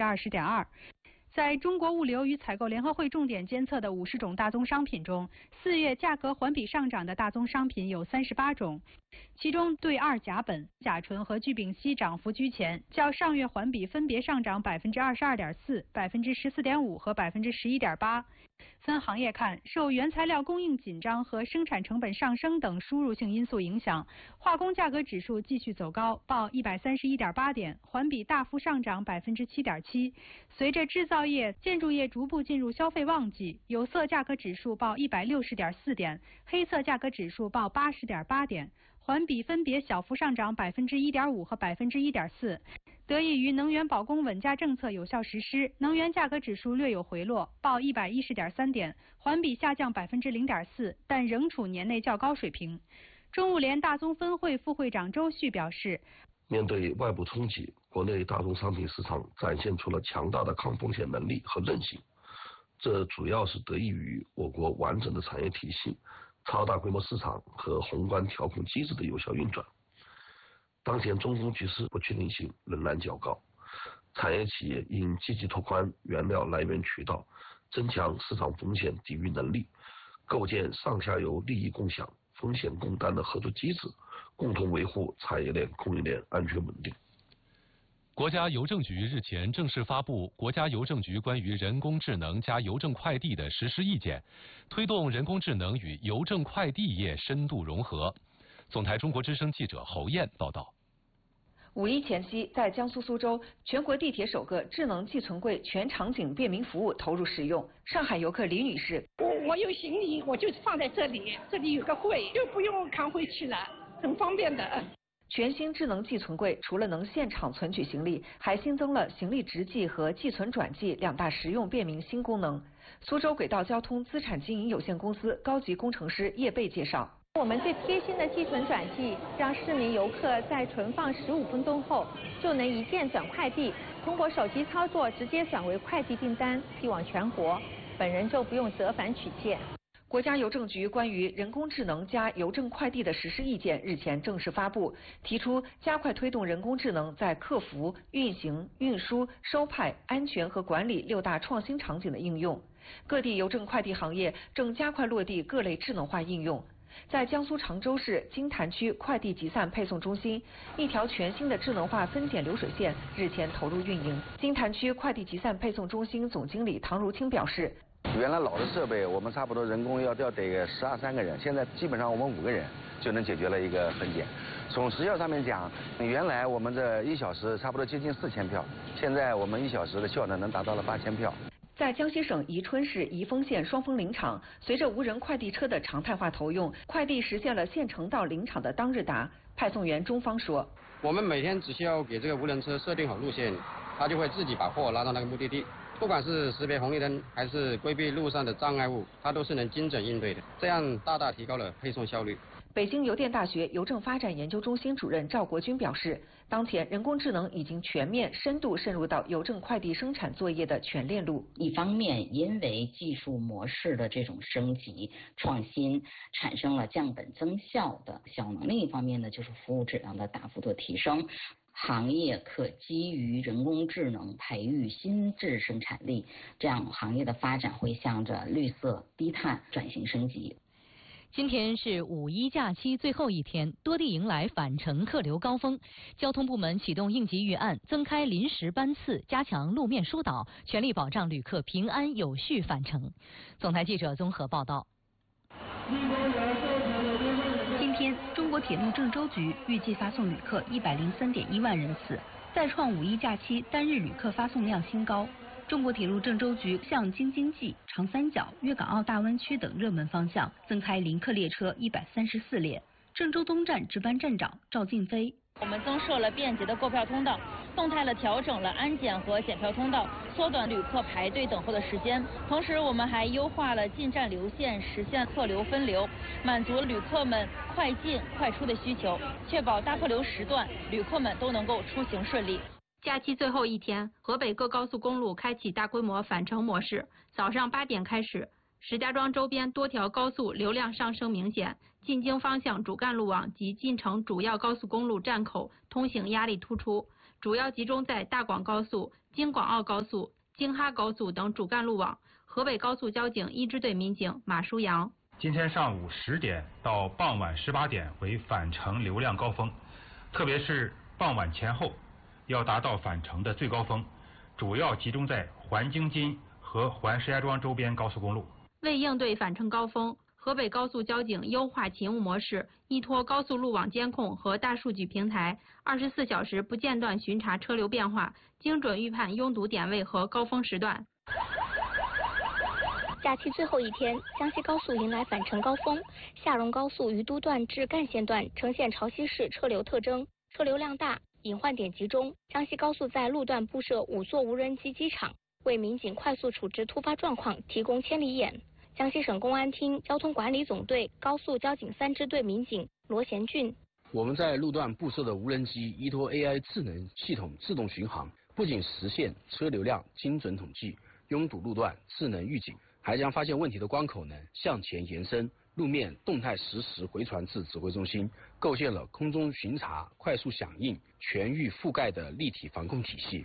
20.2%。在中国物流与采购联合会重点监测的50种大宗商品中，4月价格环比上涨的大宗商品有38种，其中对二甲苯、甲醇和聚丙烯涨幅居前，较上月环比分别上涨22.4%、14.5%和11.8%。分行业看，受原材料供应紧张和生产成本上升等输入性因素影响，化工价格指数继续走高，报131.8点，环比大幅上涨7.7%。随着制造业、建筑业逐步进入消费旺季，有色价格指数报160.4点，黑色价格指数报80.8点，环比分别小幅上涨1.5%和1.4%。得益于能源保供稳价政策有效实施，能源价格指数略有回落，报110.3点，环比下降0.4%，但仍处年内较高水平。中物联大宗分会副会长周旭表示， 面对外部冲击，国内大宗商品市场展现出了强大的抗风险能力和韧性，这主要是得益于我国完整的产业体系、超大规模市场和宏观调控机制的有效运转。当前中东局势不确定性仍然较高，产业企业应积极拓宽原料来源渠道，增强市场风险抵御能力，构建上下游利益共享、风险共担的合作机制，共同维护产业链供应链安全稳定。 国家邮政局日前正式发布《国家邮政局关于人工智能加邮政快递的实施意见》，推动人工智能与邮政快递业深度融合。总台中国之声记者侯燕报道。 五一前夕，在江苏苏州，全国地铁首个智能寄存柜全场景便民服务投入使用。上海游客李女士， 我有行李，我就放在这里，这里有个柜，就不用扛回去了，很方便的。 全新智能寄存柜除了能现场存取行李，还新增了行李直寄和寄存转寄2大实用便民新功能。苏州轨道交通资产经营有限公司高级工程师叶贝介绍。 我们最贴心的寄存转寄，让市民游客在存放15分钟后就能一键转快递，通过手机操作直接转为快递订单，寄往全国，本人就不用折返取件。 国家邮政局关于人工智能加邮政快递的实施意见日前正式发布，提出加快推动人工智能在客服、运行、运输、收派、安全和管理6大创新场景的应用。各地邮政快递行业正加快落地各类智能化应用。在江苏常州市金坛区快递集散配送中心，一条全新的智能化分拣流水线日前投入运营。金坛区快递集散配送中心总经理唐如清表示， 原来老的设备我们差不多人工要得12-13个人，现在基本上我们5个人就能解决了一个分拣。从时效上面讲，原来我们这1小时差不多接近4000票，现在我们1小时的效能能达到了8000票。 在江西省宜春市宜丰县双峰林场，随着无人快递车的常态化投用，快递实现了县城到林场的当日达。派送员钟芳说， 我们每天只需要给这个无人车设定好路线，它就会自己把货拉到那个目的地，不管是识别红绿灯还是规避路上的障碍物，它都是能精准应对的，这样大大提高了配送效率。 北京邮电大学邮政发展研究中心主任赵国军表示，当前人工智能已经全面深度渗入到邮政快递生产作业的全链路。 一方面，因为技术模式的这种升级创新，产生了降本增效的效能；另一方面呢，就是服务质量的大幅度提升。行业可基于人工智能培育新质生产力，这样行业的发展会向着绿色低碳转型升级。 今天是五一假期最后一天，多地迎来返程客流高峰。交通部门启动应急预案，增开临时班次，加强路面疏导，全力保障旅客平安有序返程。总台记者综合报道。 今天，中国铁路郑州局预计发送旅客103.1万人次，再创五一假期单日旅客发送量新高。中国铁路郑州局向京津冀、长三角、粤港澳大湾区等热门方向增开临客列车134列。郑州东站值班站长赵静飞， 我们增设了便捷的购票通道，动态地调整了安检和检票通道，缩短旅客排队等候的时间。同时，我们还优化了进站流线，实现客流分流，满足旅客们快进快出的需求，确保大客流时段旅客们都能够出行顺利。 假期最后一天，河北各高速公路开启大规模返程模式。早上8点开始，石家庄周边多条高速流量上升明显，进京方向主干路网及进城主要高速公路站口通行压力突出，主要集中在大广高速、 京广澳高速、京哈高速等主干路网。河北高速交警1支队民警马书阳。 今天上午10点到傍晚18点为返程流量高峰，特别是傍晚前后要达到返程的最高峰，主要集中在环京津和环石家庄周边高速公路。 为应对返程高峰，河北高速交警优化勤务模式，依托高速路网监控和大数据平台，24小时不间断巡查车流变化，精准预判拥堵点位和高峰时段。 假期最后一天，江西高速迎来返程高峰。下荣高速于都段至干线段呈现潮汐式车流特征，车流量大，隐患点集中。江西高速在路段布设5座无人机机场，为民警快速处置突发状况提供千里眼。江西省公安厅交通管理总队高速交警3支队民警罗贤俊： 我们在路段布设的无人机依托 AI 智能系统自动巡航，不仅实现车流量精准统计、拥堵路段智能预警，还将发现问题的关口呢向前延伸，路面动态实时回传至指挥中心，构建了空中巡查、快速响应、全域覆盖的立体防控体系。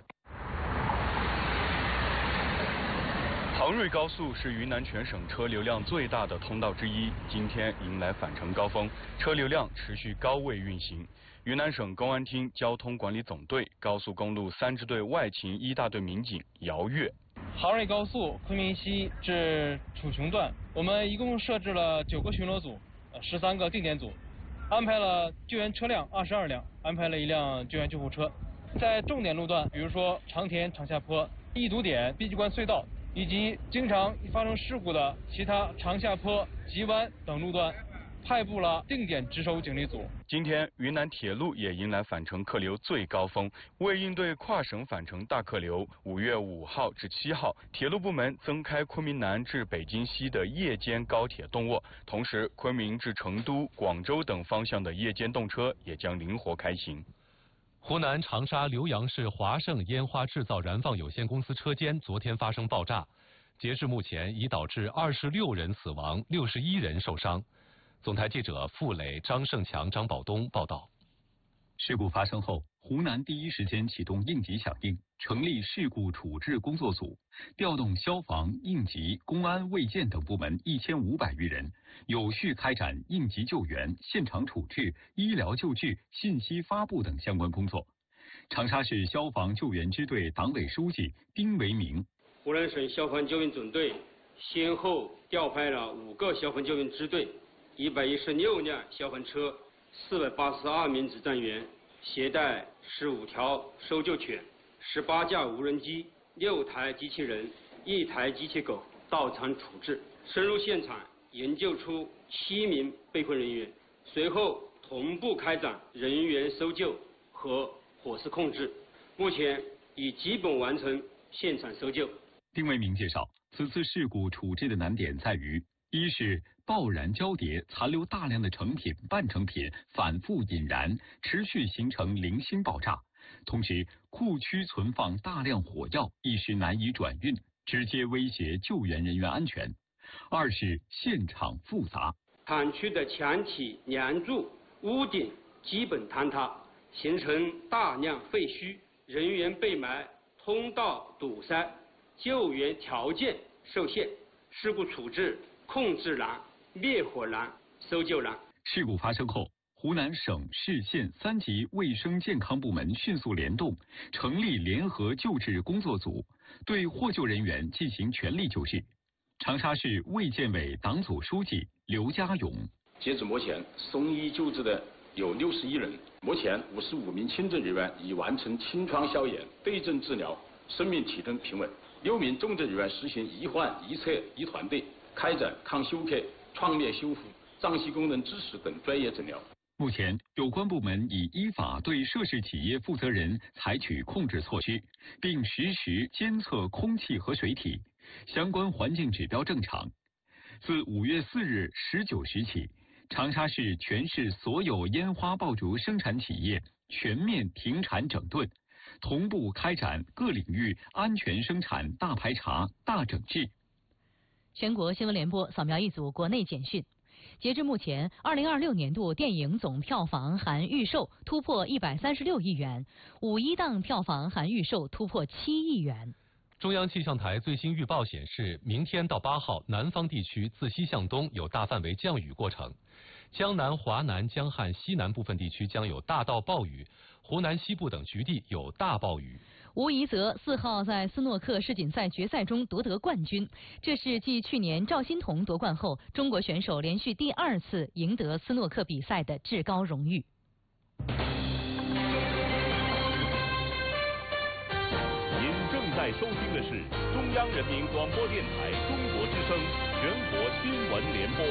杭瑞高速是云南全省车流量最大的通道之一，今天迎来返程高峰，车流量持续高位运行。云南省公安厅交通管理总队高速公路3支队外勤1大队民警姚跃。 杭瑞高速昆明西至楚雄段，我们一共设置了9个巡逻组，13个定点组，安排了救援车辆22辆，安排了1辆救援救护车。在重点路段，比如说长田长下坡、易堵点、碧鸡关隧道，以及经常发生事故的其他长下坡、急弯等路段，派布了定点值守警力组。 今天，云南铁路也迎来返程客流最高峰。为应对跨省返程大客流，5月5号至7号，铁路部门增开昆明南至北京西的夜间高铁动卧，同时，昆明至成都、广州等方向的夜间动车也将灵活开行。 湖南长沙浏阳市华盛烟花制造燃放有限公司车间昨天发生爆炸，截至目前已导致26人死亡，61人受伤。总台记者付磊、张胜强、张宝东报道。 事故发生后，湖南第一时间启动应急响应，成立事故处置工作组，调动消防、应急、公安、卫健等部门1500余人，有序开展应急救援、现场处置、医疗救治、信息发布等相关工作。长沙市消防救援支队党委书记丁维明： 湖南省消防救援总队先后调派了5个消防救援支队、116辆消防车、482名指战员，携带15条搜救犬、18架无人机、6台机器人、1台机器狗到场处置，深入现场营救出7名被困人员，随后同步开展人员搜救和火势控制，目前已基本完成现场搜救。 丁维明介绍，此次事故处置的难点在于：一是爆燃交叠，残留大量的成品、半成品反复引燃，持续形成零星爆炸；同时，库区存放大量火药，一时难以转运，直接威胁救援人员安全。二是现场复杂， 厂区的墙体、梁柱、屋顶基本坍塌，形成大量废墟，人员被埋，通道堵塞，救援条件受限，事故处置控制难、灭火难、搜救难。 事故发生后，湖南省市县3级卫生健康部门迅速联动，成立联合救治工作组，对获救人员进行全力救治。长沙市卫健委党组书记刘家勇： 截止目前，送医救治的有61人，目前55名轻症人员已完成清创消炎、对症治疗，生命体征平稳；6名重症人员实行一患一策一团队，开展抗休克、创面修复、脏器功能支持等专业诊疗。 目前，有关部门已依法对涉事企业负责人采取控制措施，并实时监测空气和水体，相关环境指标正常。自5月4日19时起，长沙市全市所有烟花爆竹生产企业全面停产整顿，同步开展各领域安全生产大排查、大整治。 全国新闻联播扫描一组国内简讯。 截至目前，2026年度电影总票房含预售突破136亿元，5·1档票房含预售突破7亿元。 中央气象台最新预报显示，明天到8号，南方地区自西向东有大范围降雨过程，江南、华南、江汉西南部分地区将有大到暴雨，湖南西部等局地有大暴雨。 吴怡泽4号在斯诺克世锦赛决赛中夺得冠军，这是继去年赵心童夺冠后，中国选手连续第2次赢得斯诺克比赛的至高荣誉。 您正在收听的是中央人民广播电台中国之声全国新闻联播。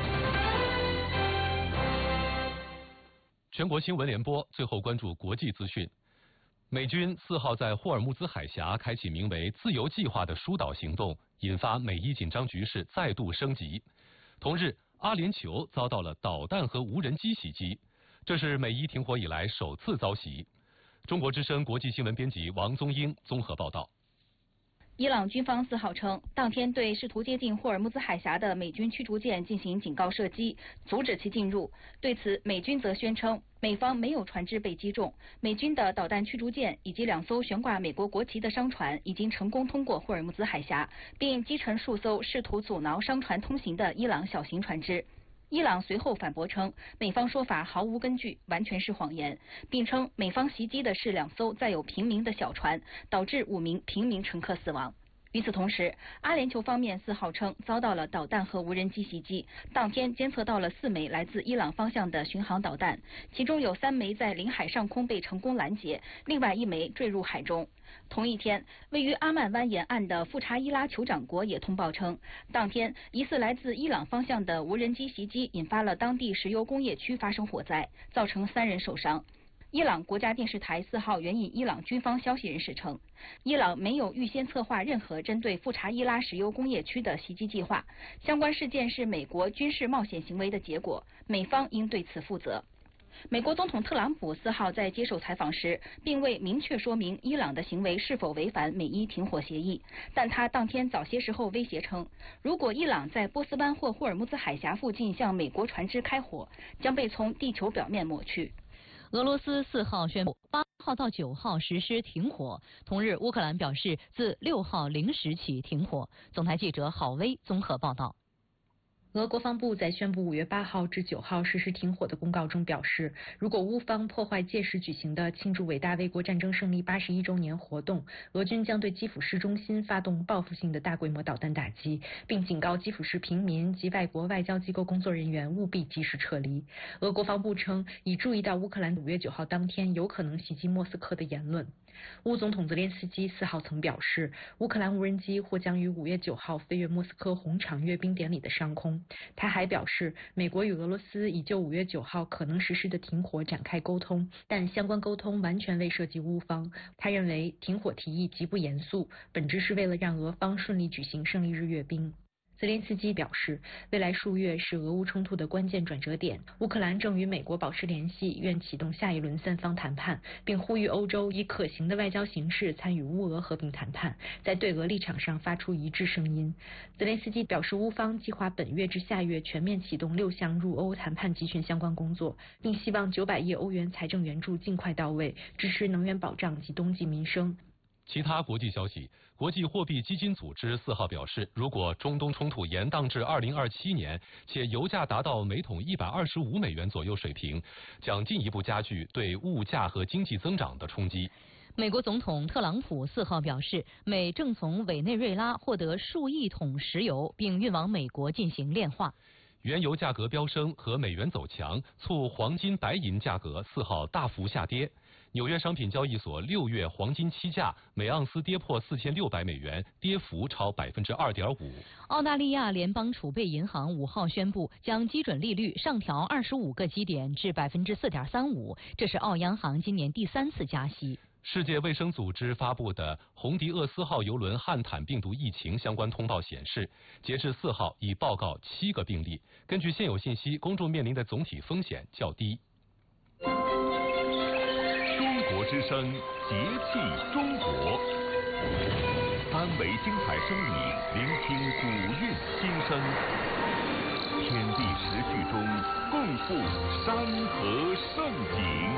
全国新闻联播最后关注国际资讯。美军4号在霍尔木兹海峡开启名为“自由计划”的疏导行动，引发美伊紧张局势再度升级。同日，阿联酋遭到了导弹和无人机袭击，这是美伊停火以来首次遭袭。中国之声国际新闻编辑王宗英综合报道。 伊朗军方4号称，当天对试图接近霍尔木兹海峡的美军驱逐舰进行警告射击，阻止其进入。对此，美军则宣称，美方没有船只被击中，美军的导弹驱逐舰以及2艘悬挂美国国旗的商船已经成功通过霍尔木兹海峡，并击沉数艘试图阻挠商船通行的伊朗小型船只。伊朗随后反驳称，美方说法毫无根据，完全是谎言，并称美方袭击的是2艘载有平民的小船，导致5名平民乘客死亡。与此同时，阿联酋方面4号称遭到了导弹和无人机袭击，当天监测到了4枚来自伊朗方向的巡航导弹，其中有3枚在领海上空被成功拦截，另外1枚坠入海中。同一天，位于阿曼湾沿岸的富查伊拉酋长国也通报称，当天疑似来自伊朗方向的无人机袭击引发了当地石油工业区发生火灾，造成3人受伤。伊朗国家电视台4号援引伊朗军方消息人士称，伊朗没有预先策划任何针对富查伊拉石油工业区的袭击计划，相关事件是美国军事冒险行为的结果，美方应对此负责。美国总统特朗普4号在接受采访时，并未明确说明伊朗的行为是否违反美伊停火协议，但他当天早些时候威胁称，如果伊朗在波斯湾或霍尔木兹海峡附近向美国船只开火，将被从地球表面抹去。 俄罗斯4号宣布8号到9号实施停火，同日乌克兰表示自6号0时起停火。总台记者郝威综合报道。 俄国防部在宣布5月8号至9号实施停火的公告中表示，如果乌方破坏届时举行的庆祝伟大卫国战争胜利81周年活动，俄军将对基辅市中心发动报复性的大规模导弹打击，并警告基辅市平民及外国外交机构工作人员务必及时撤离。俄国防部称，已注意到乌克兰5月9号当天有可能袭击莫斯科的言论。乌总统泽连斯基4号曾表示，乌克兰无人机或将于5月9号飞越莫斯科红场阅兵典礼的上空。他还表示，美国与俄罗斯已就5月9号可能实施的停火展开沟通，但相关沟通完全未涉及乌方。他认为停火提议极不严肃，本质是为了让俄方顺利举行胜利日阅兵。泽连斯基表示，未来数月是俄乌冲突的关键转折点，乌克兰正与美国保持联系，愿启动下一轮3方谈判，并呼吁欧洲以可行的外交形式参与乌俄和平谈判，在对俄立场上发出一致声音。泽连斯基表示，乌方计划本月至下月全面启动6项入欧谈判集群相关工作，并希望900亿欧元财政援助尽快到位，支持能源保障及冬季民生。 其他国际消息，国际货币基金组织4号表示，如果中东冲突延宕至2027年，且油价达到每桶125美元左右水平，将进一步加剧对物价和经济增长的冲击。 美国总统特朗普4号表示，美正从委内瑞拉获得数亿桶石油，并运往美国进行炼化。 原油价格飙升和美元走强，促黄金、白银价格4号大幅下跌。纽约商品交易所6月黄金期价每盎司跌破4600美元，跌幅超2.5%。 澳大利亚联邦储备银行5号宣布，将基准利率上调25个基点至4.35%，这是澳央行今年第3次加息。 世界卫生组织发布的红迪厄斯号邮轮汉坦病毒疫情相关通报显示，截至4号已报告7个病例。根据现有信息，公众面临的总体风险较低。 中国之声，节气中国，3维精彩声艺，聆听古韵心声。 天地时序中共赴山河盛景。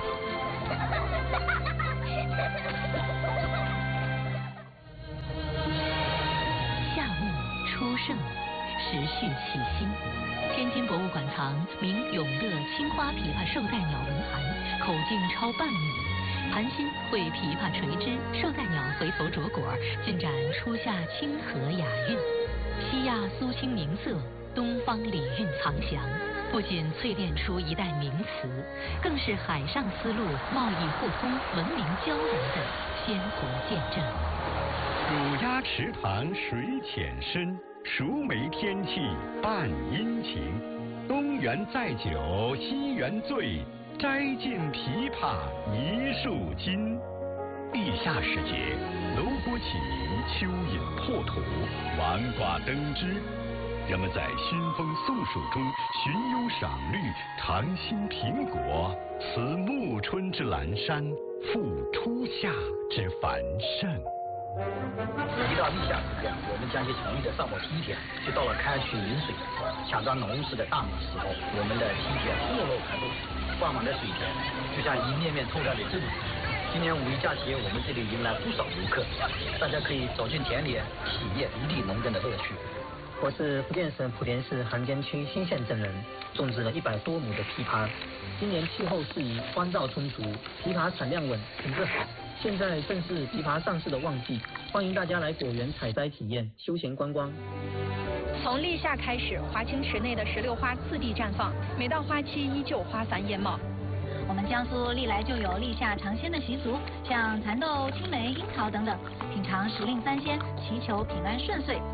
夏末初盛，时序起兴。天津博物馆藏明永乐青花琵琶绶带鸟纹盘，口径超半米，盘心绘琵琶垂枝，绶带鸟回头着果，尽展初夏清和雅韵。西亚苏青明色，东方礼韵藏详，不仅淬炼出一代名词，更是海上丝路贸易互通、文明交流的鲜活见证。 乳鸦池塘水浅深，熟梅天气伴阴晴。东园载酒西园醉，摘尽琵琶一树金。立夏时节，楼锅起鸣，蚯蚓破土，黄瓜登枝。人们在熏风宿暑中寻幽赏绿，尝新苹果，此暮春之阑珊，复初夏之繁盛。 一到立夏时节，我们将其从一的上末梯田，就到了开渠饮水、抢占农事的大忙时候。我们的梯田错落开路，挂满了水田，就像一面面透亮的镇子。今年5一假期，我们这里迎来不少游客，大家可以走进田里，体验一地农耕的乐趣。 我是福建省莆田市杭间区新县镇人，种植了100多亩的枇杷。今年气候适宜，光照充足，枇杷产量稳，品质好。现在正是枇杷上市的旺季，欢迎大家来果园采摘体验，休闲观光。 从立夏开始，华清池内的石榴花次第绽放，每到花期依旧花繁艳茂。 我们江苏历来就有立夏尝鲜的习俗，像蚕豆、青梅、樱桃等等，品尝时令3鲜，祈求平安顺遂。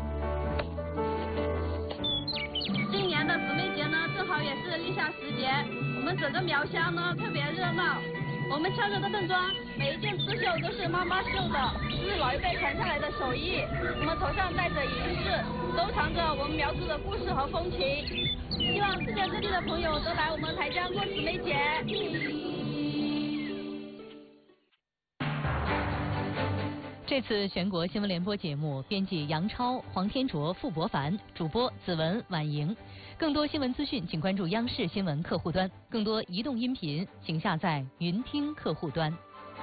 今年的姊妹节呢，正好也是立夏时节，我们整个苗乡呢特别热闹。我们穿着的正装，每一件刺绣都是妈妈绣的，是老一辈传下来的手艺。我们头上戴着银饰，都藏着我们苗族的故事和风情。希望世界各地的朋友都来我们台江过姊妹节。 这次全国新闻联播节目，编辑杨超、黄天卓、傅博凡，主播子文、婉莹。更多新闻资讯，请关注央视新闻客户端。更多移动音频，请下载云听客户端。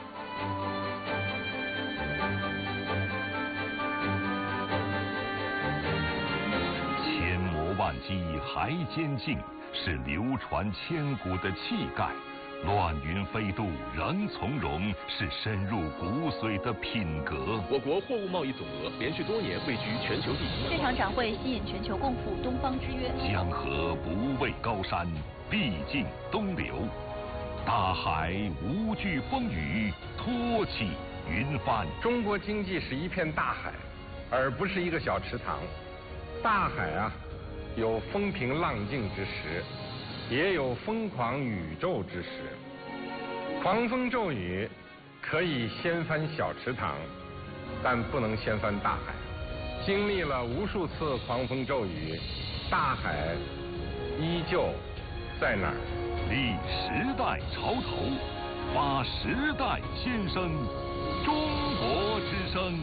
千磨万击还坚劲，是流传千古的气概。乱云飞渡仍从容，是深入骨髓的品格。 我国货物贸易总额连续多年位居全球第一。 这场展会吸引全球共赴东方之约。 江河不畏高山，毕竟东流。大海无惧风雨，托起云帆。 中国经济是一片大海，而不是一个小池塘。大海啊，有风平浪静之时，也有疯狂宇宙之时。狂风骤雨可以掀翻小池塘，但不能掀翻大海。经历了无数次狂风骤雨，大海依旧在那儿。 立时代潮头，发时代先声，中国之声。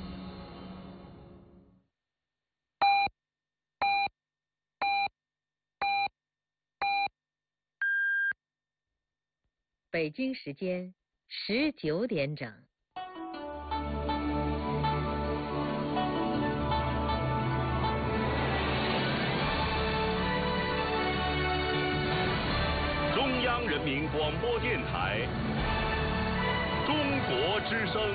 北京时间19点整。 中央人民广播电台，中国之声。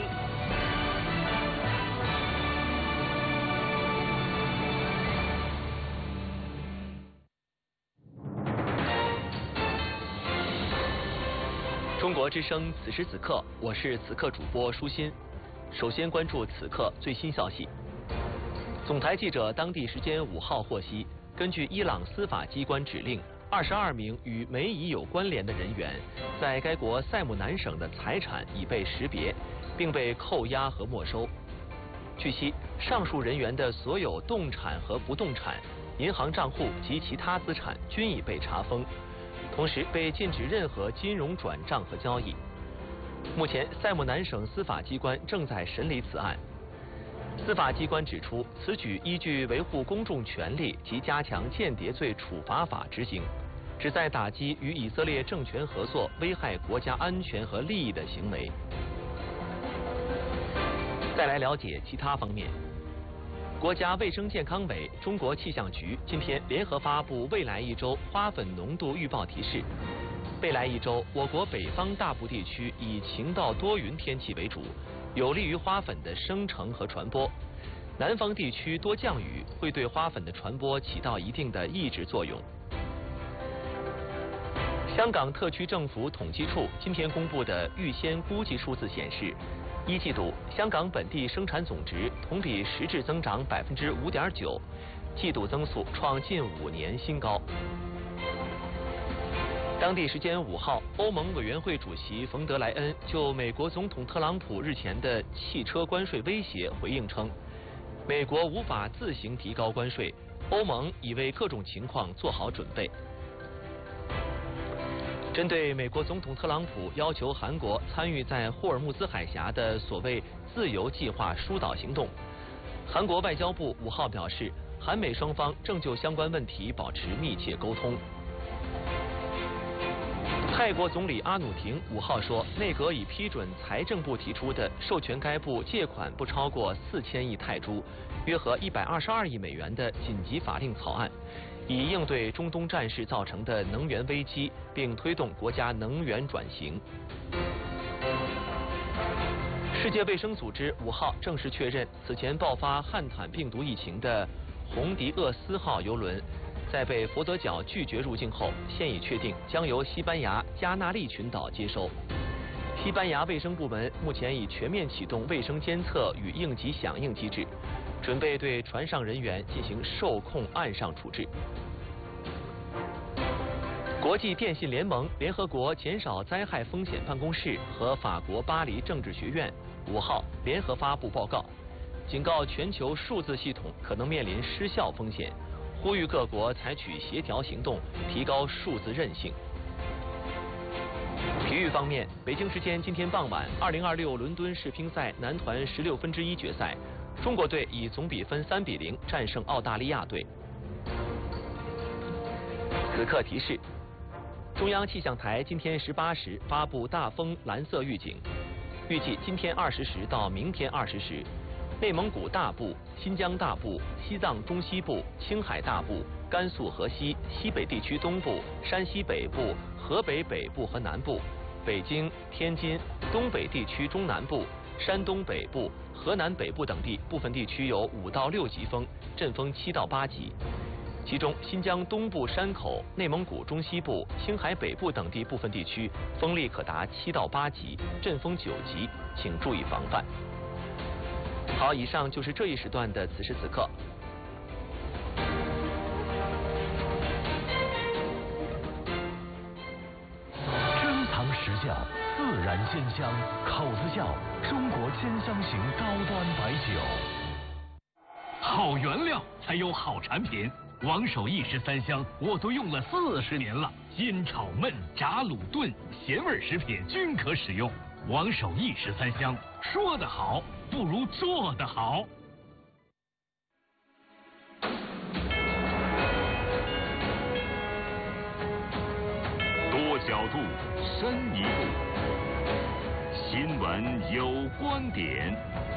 中国之声，此时此刻，我是此刻主播舒心。首先关注此刻最新消息。总台记者当地时间5号获悉，根据伊朗司法机关指令，22名与梅姨有关联的人员，在该国塞姆南省的财产已被识别，并被扣押和没收。据悉，上述人员的所有动产和不动产、银行账户及其他资产均已被查封。同时被禁止任何金融转账和交易。目前，塞姆南省司法机关正在审理此案。 司法机关指出，此举依据《维护公众权利及加强间谍罪处罚法》执行，旨在打击与以色列政权合作危害国家安全和利益的行为。再来了解其他方面。国家卫生健康委、中国气象局今天联合发布未来一周花粉浓度预报提示。未来一周，我国北方大部地区以晴到多云天气为主，有利于花粉的生成和传播。南方地区多降雨，会对花粉的传播起到一定的抑制作用。香港特区政府统计处今天公布的预先估计数字显示，1季度香港本地生产总值同比实质增长5.9%，季度增速创近5年新高。当地时间5号，欧盟委员会主席冯德莱恩就美国总统特朗普日前的汽车关税威胁回应称，美国无法自行提高关税，欧盟已为各种情况做好准备。针对美国总统特朗普要求韩国参与在霍尔木兹海峡的所谓自由计划疏导行动，韩国外交部5号表示，韩美双方正就相关问题保持密切沟通。泰国总理阿努廷5号说，内阁已批准财政部提出的授权该部借款不超过4000亿泰铢，约合122亿美元的紧急法令草案，以应对中东战事造成的能源危机，并推动国家能源转型。世界卫生组织5号正式确认，此前爆发汉坦病毒疫情的洪迪厄斯号邮轮，在被佛得角拒绝入境后，现已确定将由西班牙加那利群岛接收。西班牙卫生部门目前已全面启动卫生监测与应急响应机制，准备对船上人员进行受控岸上处置。国际电信联盟、联合国减少灾害风险办公室和法国巴黎政治学院5号联合发布报告，警告全球数字系统可能面临失效风险，呼吁各国采取协调行动，提高数字韧性。体育方面，北京时间今天傍晚，2026伦敦世乒赛男团16分之一决赛，中国队以总比分3-0战胜澳大利亚队。此刻提示：中央气象台今天18时发布大风蓝色预警，预计今天20时到明天20时，内蒙古大部、新疆大部、西藏中西部、青海大部、甘肃河西、西北地区东部、山西北部、河北北部和南部、北京、天津、东北地区中南部、山东北部、河南北部等地部分地区有5到6级风，阵风7到8级。其中，新疆东部山口、内蒙古中西部、青海北部等地部分地区风力可达7到8级，阵风9级，请注意防范。好，以上就是这一时段的此时此刻。 珍藏实窖，自然鲜香，口子窖，中国鲜香型高端白酒。好原料才有好产品。王守义13香我都用了40年了，煎炒焖炸卤炖咸味食品均可使用。王守义13香，说得好不如做得好。多角度，深一步，新闻有观点。